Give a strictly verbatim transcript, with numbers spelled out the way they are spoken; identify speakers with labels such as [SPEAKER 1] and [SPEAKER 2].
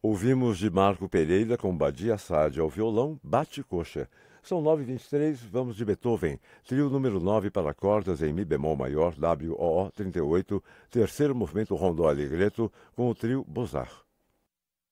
[SPEAKER 1] Ouvimos de Marco Pereira com Badia Sade ao violão, Bate-Coxa. São nove e vinte e três, vamos de Beethoven, trio número nove para cordas em Mi bemol maior, W O O trinta e oito, terceiro movimento rondó allegretto com o trio Beaux-Arts.